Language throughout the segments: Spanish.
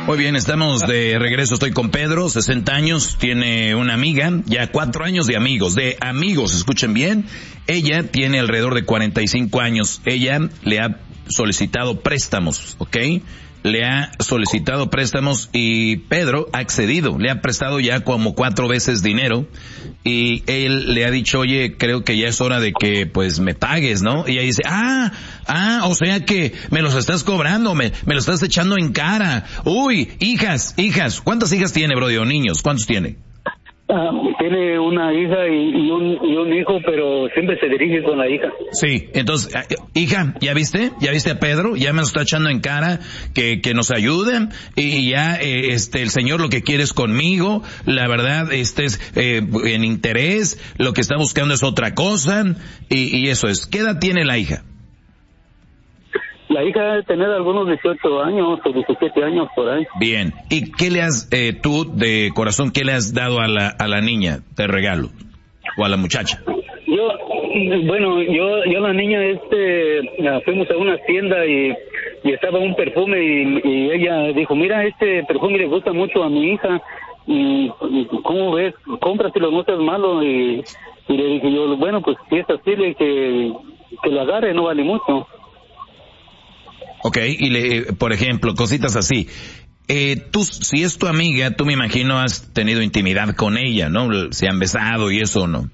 Muy bien, estamos de regreso. Estoy con Pedro, 60 años, tiene una amiga, ya 4 años de amigos, escuchen bien. Ella tiene alrededor de 45 años. Ella le ha solicitado préstamos, ¿ok? Le ha solicitado préstamos y Pedro ha accedido. Le ha prestado ya como 4 veces dinero y él le ha dicho, oye, creo que ya es hora de que pues me pagues, ¿no? Y ella dice, o sea que me los estás cobrando, me lo estás echando en cara. Uy, hijas, ¿cuántas hijas tiene, Brody, o niños? ¿Cuántos tiene? Tiene una hija y un hijo, pero siempre se dirige con la hija. Sí, entonces, hija, ¿ya viste a Pedro? Ya me lo está echando en cara que nos ayuden y ya, el señor lo que quiere es conmigo, la verdad, es en interés, lo que está buscando es otra cosa y eso es. ¿Qué edad tiene la hija? La hija debe tener algunos 18 años o 17 años por ahí. Bien. ¿Y qué le has, tú de corazón, qué le has dado a la niña de regalo? ¿O a la muchacha? Yo la niña, fuimos a una tienda y estaba un perfume y ella dijo, mira, este perfume le gusta mucho a mi hija y ¿cómo ves? Cómpraselo, no seas malo. Y le dije yo, bueno, pues si es así, que lo agarre, no vale mucho. Okay, y por ejemplo, cositas así. Tú, si es tu amiga, tú me imagino has tenido intimidad con ella, ¿no? Se han besado y eso, ¿no?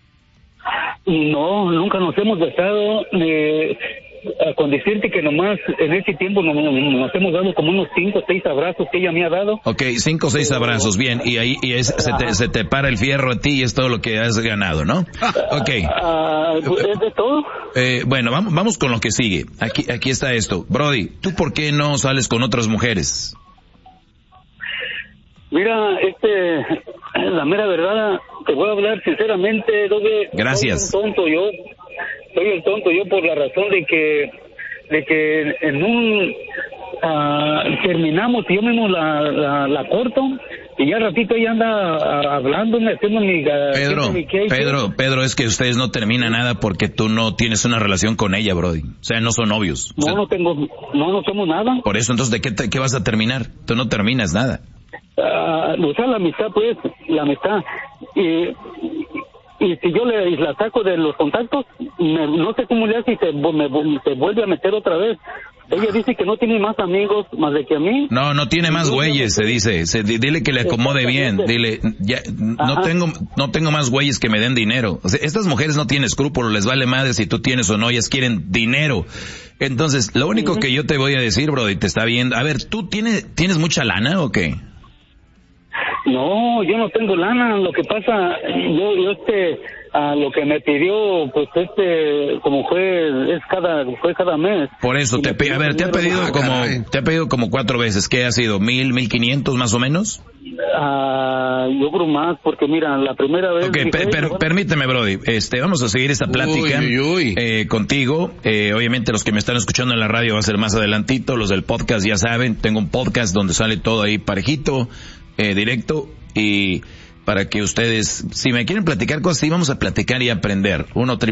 No, nunca nos hemos besado. Con decirte que nomás en ese tiempo nos hemos dado como unos 5 o 6 abrazos que ella me ha dado. Okay, 5 o 6 abrazos, bien, y ahí se te para el fierro a ti y es todo lo que has ganado, ¿no? Okay. ¿Es de todo? Bueno, vamos con lo que sigue. Aquí está esto. Brody, ¿tú por qué no sales con otras mujeres? Mira, la mera verdad, te voy a hablar sinceramente, Doble. Gracias. Soy un tonto yo por la razón de que en un terminamos y yo mismo la corto y ya ratito ella anda hablándome, haciendo mi Pedro, es que ustedes no terminan nada porque tú no tienes una relación con ella, Brody. O sea, no son novios. No somos nada. Por eso, entonces, ¿de qué vas a terminar? Tú no terminas nada. O sea, la amistad. Y si yo la saco de los contactos, no sé cómo le hace y se vuelve a meter otra vez. Ella dice que no tiene más amigos más de que a mí. No tiene más güeyes, se dice. Dile que le acomode bien. Dile, ya, no tengo más güeyes que me den dinero. O sea, estas mujeres no tienen escrúpulos, les vale madre si tú tienes o no, ellas quieren dinero. Entonces, lo único que yo te voy a decir, Brody, te está viendo. A ver, ¿tú tienes mucha lana o qué? No, yo no tengo lana. Lo que pasa, yo lo que me pidió, pues como fue cada mes. Por eso te ha pedido como 4 veces. ¿Qué ha sido? 1,000, 1,500 más o menos? Yo creo más, porque mira, la primera vez. Okay, permíteme, Brody. Vamos a seguir esta plática contigo. Obviamente los que me están escuchando en la radio va a ser más adelantito. Los del podcast ya saben, tengo un podcast donde sale todo ahí parejito, directo, y para que ustedes, si me quieren platicar cosas, sí, vamos a platicar y aprender.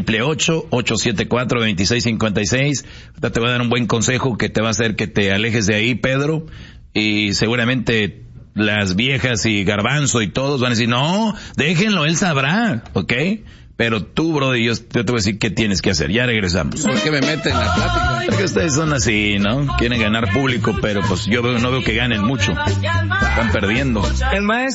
1-888-874-2656. Te voy a dar un buen consejo que te va a hacer que te alejes de ahí, Pedro, y seguramente las viejas y Garbanzo y todos van a decir, no, déjenlo, él sabrá, ¿ok? Pero tú, Brody, yo te voy a decir qué tienes que hacer. Ya regresamos. ¿Por qué me meten en la plática? Porque ustedes son así, ¿no? Quieren ganar público, pero pues yo no veo que ganen mucho. Están perdiendo. El maestro